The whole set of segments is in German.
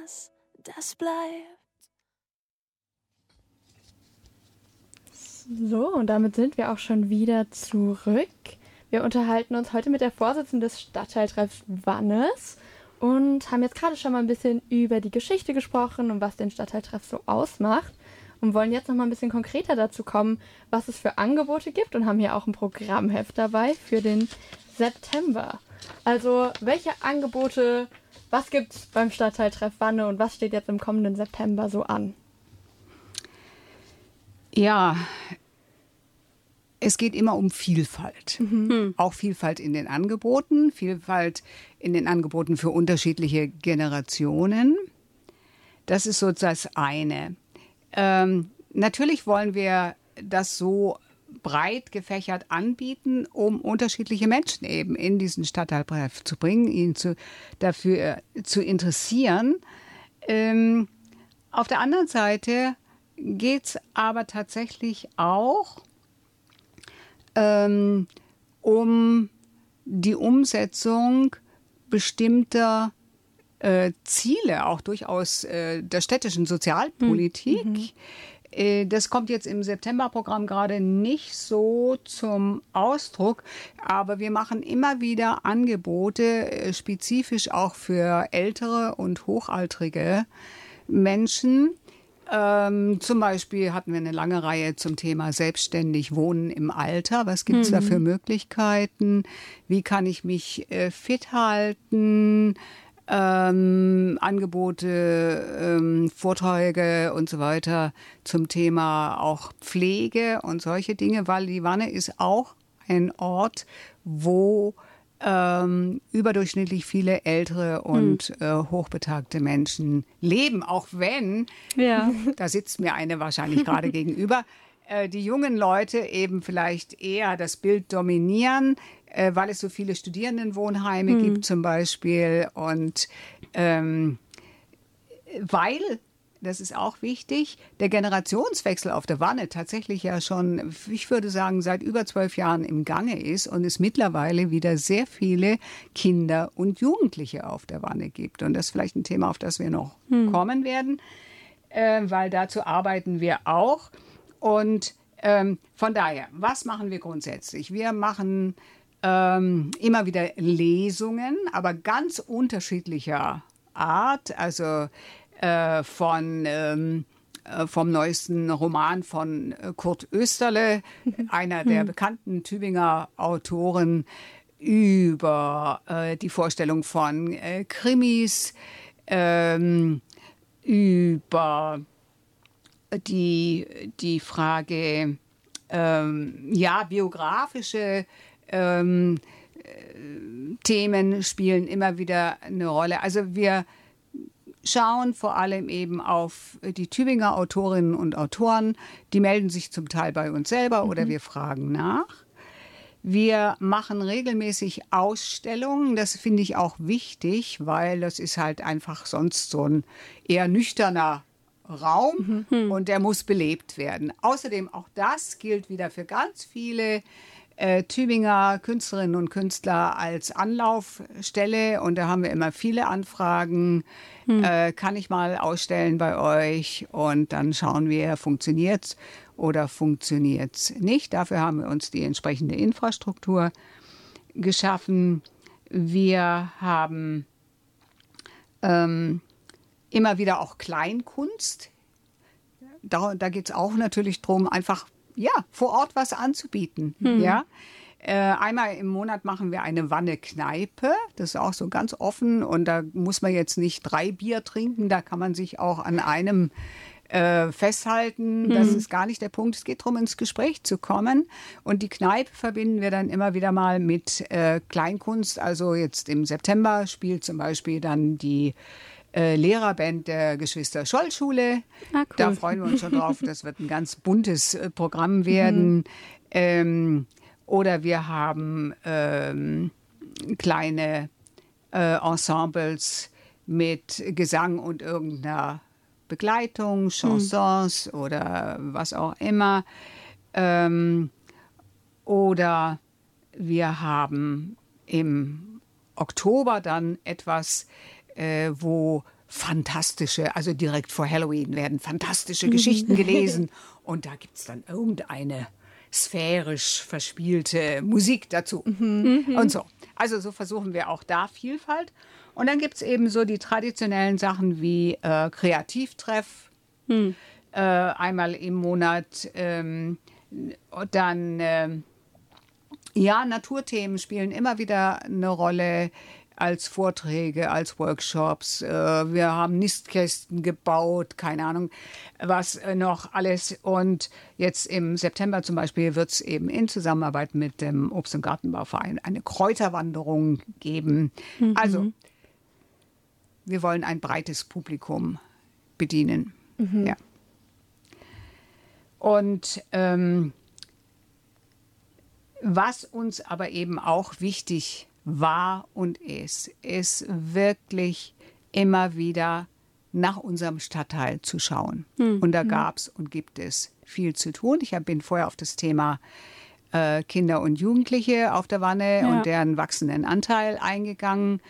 das, das bleibt. So, und damit sind wir auch schon wieder zurück. Wir unterhalten uns heute mit der Vorsitzenden des Stadtteiltreffs Vannes und haben jetzt gerade schon mal ein bisschen über die Geschichte gesprochen und was den Stadtteiltreff so ausmacht und wollen jetzt noch mal ein bisschen konkreter dazu kommen, was es für Angebote gibt und haben hier auch ein Programmheft dabei für den September. Also, welche Angebote, was gibt's beim Stadtteiltreff Wanne und was steht jetzt im kommenden September so an? Ja, es geht immer um Vielfalt. Auch Vielfalt in den Angeboten, Vielfalt in den Angeboten für unterschiedliche Generationen. Das ist so das eine. Natürlich wollen wir das so breit gefächert anbieten, um unterschiedliche Menschen eben in diesen Stadtteiltreff zu bringen, ihn dafür zu interessieren. Auf der anderen Seite geht es aber tatsächlich auch um die Umsetzung bestimmter Ziele, auch durchaus der städtischen Sozialpolitik. Das kommt jetzt im Septemberprogramm gerade nicht so zum Ausdruck, aber wir machen immer wieder Angebote, spezifisch auch für ältere und hochaltrige Menschen. Zum Beispiel hatten wir eine lange Reihe zum Thema selbstständig wohnen im Alter. Was gibt es da für Möglichkeiten? Wie kann ich mich fit halten? Angebote, Vorträge und so weiter zum Thema auch Pflege und solche Dinge, weil die Wanne ist auch ein Ort, wo überdurchschnittlich viele ältere und hochbetagte Menschen leben, auch wenn, da sitzt mir eine wahrscheinlich gerade gegenüber, die jungen Leute eben vielleicht eher das Bild dominieren, weil es so viele Studierendenwohnheime gibt zum Beispiel und weil, das ist auch wichtig, der Generationswechsel auf der Wanne tatsächlich ja schon, ich würde sagen, seit über 12 Jahren im Gange ist und es mittlerweile wieder sehr viele Kinder und Jugendliche auf der Wanne gibt. Und das ist vielleicht ein Thema, auf das wir noch kommen werden, weil dazu arbeiten wir auch. Und von daher, was machen wir grundsätzlich? Wir machen immer wieder Lesungen, aber ganz unterschiedlicher Art, also vom neuesten Roman von Kurt Oesterle, einer der bekannten Tübinger Autoren, über die Vorstellung von Krimis, über die Frage, biografische Themen spielen immer wieder eine Rolle. Also wir schauen vor allem eben auf die Tübinger Autorinnen und Autoren. Die melden sich zum Teil bei uns selber oder wir fragen nach. Wir machen regelmäßig Ausstellungen. Das finde ich auch wichtig, weil das ist halt einfach sonst so ein eher nüchterner Raum und der muss belebt werden. Außerdem, auch das gilt wieder für ganz viele Tübinger Künstlerinnen und Künstler als Anlaufstelle und da haben wir immer viele Anfragen. Kann ich mal ausstellen bei euch? Und dann schauen wir, funktioniert's oder funktioniert's nicht. Dafür haben wir uns die entsprechende Infrastruktur geschaffen. Wir haben immer wieder auch Kleinkunst. Da geht es auch natürlich darum, einfach vor Ort was anzubieten. Ja? Einmal im Monat machen wir eine Wanne-Kneipe. Das ist auch so ganz offen und da muss man jetzt nicht 3 Bier trinken. Da kann man sich auch an einem festhalten. Das ist gar nicht der Punkt. Es geht darum, ins Gespräch zu kommen. Und die Kneipe verbinden wir dann immer wieder mal mit Kleinkunst. Also jetzt im September spielt zum Beispiel dann die Lehrerband der Geschwister Scholl-Schule. Cool. Da freuen wir uns schon drauf. Das wird ein ganz buntes Programm werden. Oder wir haben kleine Ensembles mit Gesang und irgendeiner Begleitung, Chansons oder was auch immer. Oder wir haben im Oktober dann etwas, wo fantastische, also direkt vor Halloween werden fantastische Geschichten gelesen und da gibt es dann irgendeine sphärisch verspielte Musik dazu und so. Also so versuchen wir auch da Vielfalt. Und dann gibt es eben so die traditionellen Sachen wie Kreativtreff, einmal im Monat, dann Naturthemen spielen immer wieder eine Rolle als Vorträge, als Workshops. Wir haben Nistkästen gebaut, keine Ahnung, was noch alles. Und jetzt im September zum Beispiel wird es eben in Zusammenarbeit mit dem Obst- und Gartenbauverein eine Kräuterwanderung geben. Also wir wollen ein breites Publikum bedienen. Ja. Und was uns aber eben auch wichtig war und ist wirklich immer wieder nach unserem Stadtteil zu schauen. Und da gab es und gibt es viel zu tun. Ich bin vorher auf das Thema Kinder und Jugendliche auf der Wanne und deren wachsenden Anteil eingegangen.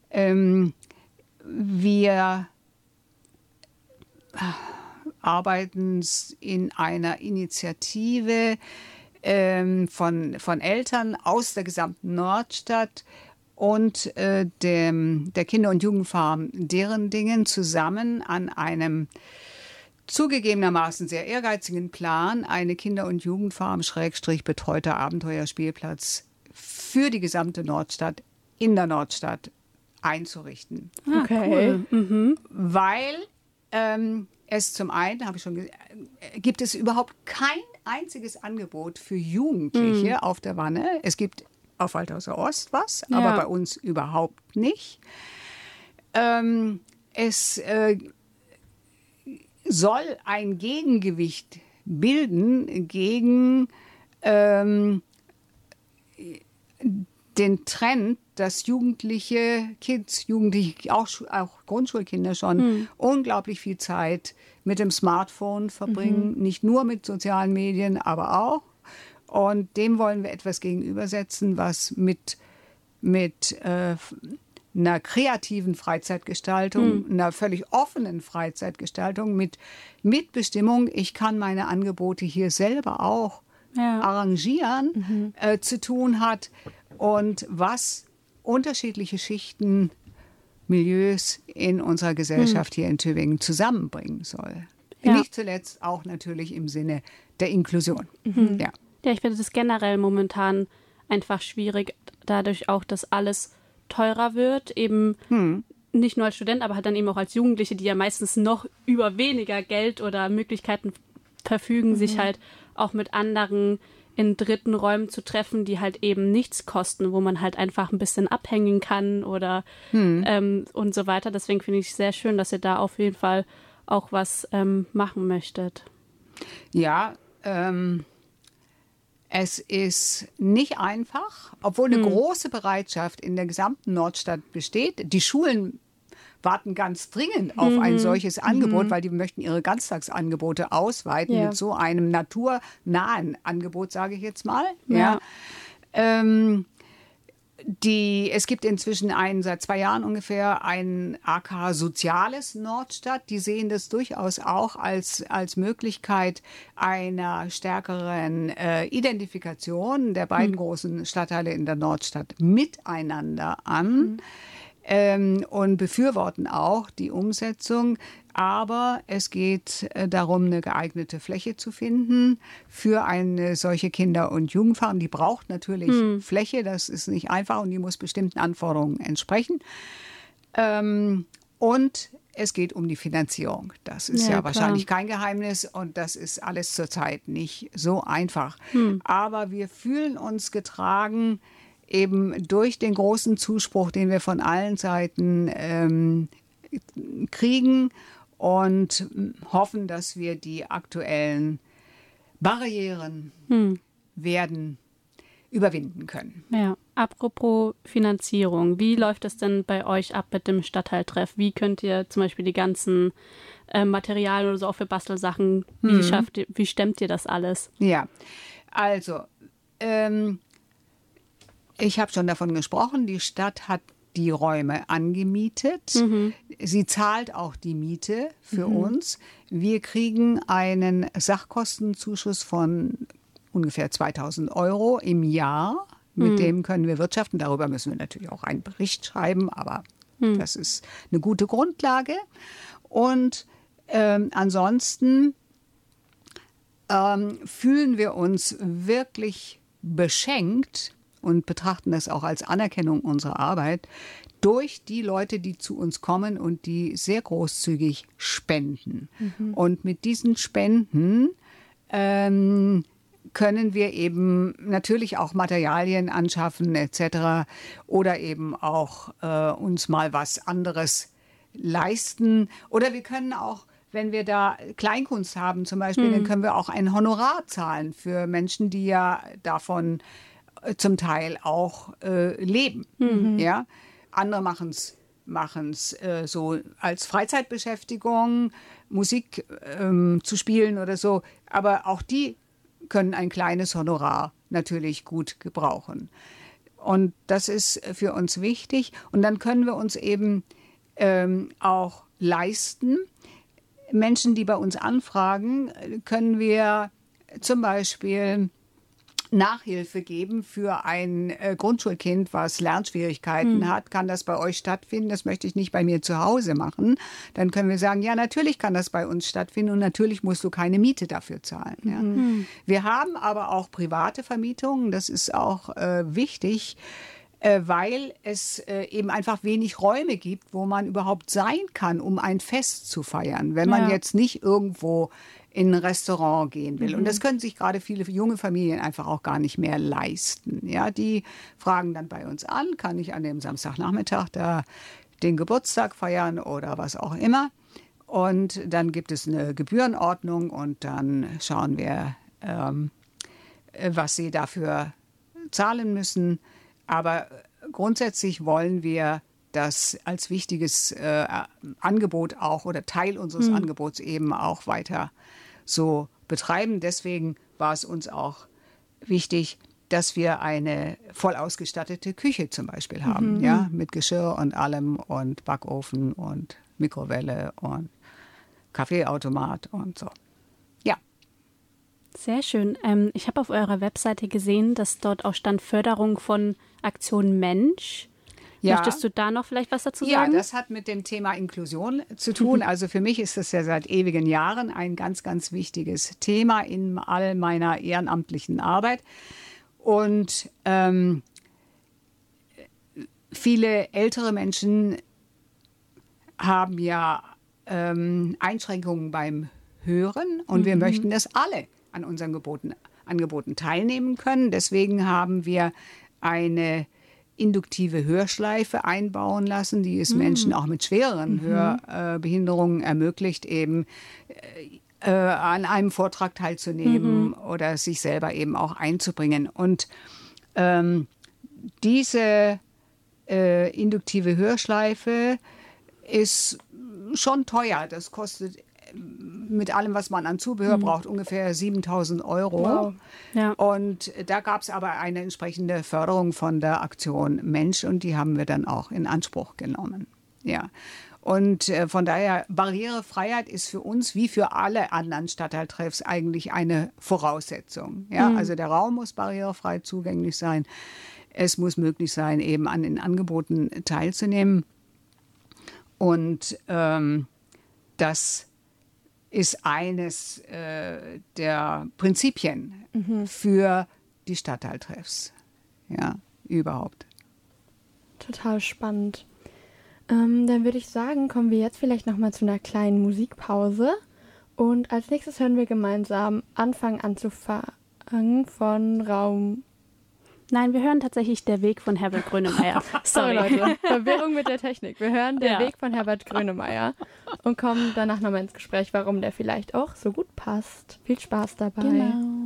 Wir arbeiten in einer Initiative von Eltern aus der gesamten Nordstadt und der Kinder- und Jugendfarm deren Dingen zusammen an einem zugegebenermaßen sehr ehrgeizigen Plan, eine Kinder- und Jugendfarm / betreuter Abenteuerspielplatz für die gesamte Nordstadt in der Nordstadt einzurichten. Okay. Cool. Weil es zum einen, gibt es überhaupt kein einziges Angebot für Jugendliche auf der Wanne. Es gibt auf Waldhauser Ost was, aber bei uns überhaupt nicht. Es soll ein Gegengewicht bilden gegen den Trend, dass Jugendliche, auch Grundschulkinder schon unglaublich viel Zeit mit dem Smartphone verbringen. Nicht nur mit sozialen Medien, aber auch. Und dem wollen wir etwas gegenübersetzen, was mit einer kreativen Freizeitgestaltung, einer völlig offenen Freizeitgestaltung, mit Mitbestimmung, ich kann meine Angebote hier selber auch arrangieren, zu tun hat und was unterschiedliche Schichten, Milieus in unserer Gesellschaft hier in Tübingen zusammenbringen soll. Ja. Nicht zuletzt auch natürlich im Sinne der Inklusion. Ja. Ja, ich finde das generell momentan einfach schwierig, dadurch auch, dass alles teurer wird, eben nicht nur als Student, aber halt dann eben auch als Jugendliche, die ja meistens noch über weniger Geld oder Möglichkeiten verfügen, sich halt auch mit anderen in dritten Räumen zu treffen, die halt eben nichts kosten, wo man halt einfach ein bisschen abhängen kann oder und so weiter. Deswegen finde ich es sehr schön, dass ihr da auf jeden Fall auch was machen möchtet. Ja, es ist nicht einfach, obwohl eine große Bereitschaft in der gesamten Nordstadt besteht. Die Schulen warten ganz dringend auf ein solches Angebot, weil die möchten ihre Ganztagsangebote ausweiten mit so einem naturnahen Angebot, sage ich jetzt mal. Ja. Es gibt inzwischen seit 2 Jahren ungefähr ein AK Soziales Nordstadt. Die sehen das durchaus auch als Möglichkeit einer stärkeren Identifikation der beiden großen Stadtteile in der Nordstadt miteinander an. Und befürworten auch die Umsetzung. Aber es geht darum, eine geeignete Fläche zu finden für eine solche Kinder- und Jugendfarm. Die braucht natürlich Fläche, das ist nicht einfach und die muss bestimmten Anforderungen entsprechen. Und es geht um die Finanzierung. Das ist ja wahrscheinlich kein Geheimnis und das ist alles zurzeit nicht so einfach. Aber wir fühlen uns getragen, eben durch den großen Zuspruch, den wir von allen Seiten kriegen und hoffen, dass wir die aktuellen Barrieren werden überwinden können. Ja, apropos Finanzierung, wie läuft es denn bei euch ab mit dem Stadtteiltreff? Wie könnt ihr zum Beispiel die ganzen Materialien oder so auch für Bastelsachen, wie stemmt ihr das alles? Ja, also ich habe schon davon gesprochen, die Stadt hat die Räume angemietet. Sie zahlt auch die Miete für uns. Wir kriegen einen Sachkostenzuschuss von ungefähr 2.000 € im Jahr. Mit dem können wir wirtschaften. Darüber müssen wir natürlich auch einen Bericht schreiben, aber das ist eine gute Grundlage. Und ansonsten fühlen wir uns wirklich beschenkt und betrachten das auch als Anerkennung unserer Arbeit durch die Leute, die zu uns kommen und die sehr großzügig spenden. Und mit diesen Spenden können wir eben natürlich auch Materialien anschaffen etc. oder eben auch uns mal was anderes leisten. Oder wir können auch, wenn wir da Kleinkunst haben zum Beispiel, dann können wir auch ein Honorar zahlen für Menschen, die ja davon zum Teil auch leben. Ja? Andere machen es so als Freizeitbeschäftigung, Musik zu spielen oder so. Aber auch die können ein kleines Honorar natürlich gut gebrauchen. Und das ist für uns wichtig. Und dann können wir uns eben auch leisten. Menschen, die bei uns anfragen, können wir zum Beispiel Nachhilfe geben für ein Grundschulkind, was Lernschwierigkeiten hat. Kann das bei euch stattfinden? Das möchte ich nicht bei mir zu Hause machen. Dann können wir sagen, ja, natürlich kann das bei uns stattfinden und natürlich musst du keine Miete dafür zahlen. Ja. Wir haben aber auch private Vermietungen. Das ist auch wichtig, weil es eben einfach wenig Räume gibt, wo man überhaupt sein kann, um ein Fest zu feiern. Wenn man jetzt nicht irgendwo in ein Restaurant gehen will. Und das können sich gerade viele junge Familien einfach auch gar nicht mehr leisten. Ja, die fragen dann bei uns an, kann ich an dem Samstagnachmittag da den Geburtstag feiern oder was auch immer. Und dann gibt es eine Gebührenordnung und dann schauen wir, was sie dafür zahlen müssen. Aber grundsätzlich wollen wir das als wichtiges Angebot auch oder Teil unseres Angebots eben auch weiter so betreiben. Deswegen war es uns auch wichtig, dass wir eine voll ausgestattete Küche zum Beispiel haben, ja, mit Geschirr und allem und Backofen und Mikrowelle und Kaffeeautomat und so. Ja. Sehr schön. Ich habe auf eurer Webseite gesehen, dass dort auch stand Förderung von Aktion Mensch. Ja. Möchtest du da noch vielleicht was dazu sagen? Ja, das hat mit dem Thema Inklusion zu tun. Also für mich ist das ja seit ewigen Jahren ein ganz, ganz wichtiges Thema in all meiner ehrenamtlichen Arbeit. Und viele ältere Menschen haben ja Einschränkungen beim Hören und wir möchten, dass alle an unseren Angeboten teilnehmen können. Deswegen haben wir eine induktive Hörschleife einbauen lassen, die es Menschen auch mit schwereren Hörbehinderungen ermöglicht, eben an einem Vortrag teilzunehmen oder sich selber eben auch einzubringen. Und diese induktive Hörschleife ist schon teuer. Das kostet mit allem, was man an Zubehör braucht, ungefähr 7.000 €. Wow. Ja. Und da gab es aber eine entsprechende Förderung von der Aktion Mensch und die haben wir dann auch in Anspruch genommen. Ja. Und von daher, Barrierefreiheit ist für uns wie für alle anderen Stadtteiltreffs eigentlich eine Voraussetzung. Ja? Also der Raum muss barrierefrei zugänglich sein. Es muss möglich sein, eben an den Angeboten teilzunehmen. Und das ist eines der Prinzipien für die Stadtteiltreffs. Ja, überhaupt. Total spannend. Dann würde ich sagen, kommen wir jetzt vielleicht noch mal zu einer kleinen Musikpause. Und als nächstes hören wir gemeinsam Anfang anzufangen von Raum. Nein, wir hören tatsächlich Der Weg von Herbert Grönemeyer. Sorry, Leute. Verwirrung mit der Technik. Wir hören Der Weg von Herbert Grönemeyer und kommen danach nochmal ins Gespräch, warum der vielleicht auch so gut passt. Viel Spaß dabei. Genau.